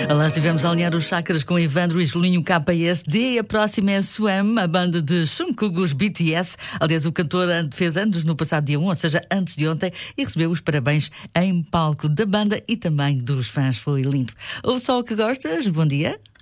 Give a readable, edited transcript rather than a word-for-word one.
Lá estivemos a alinhar os chakras com Evandro e Julinho KSD. A próxima é Swam, a banda de Jungkook's BTS. Aliás, o cantor fez anos no passado dia 1, ou seja, antes de ontem, e recebeu os parabéns em palco da banda e também dos fãs. Foi lindo. Ouve só o que gostas. Bom dia.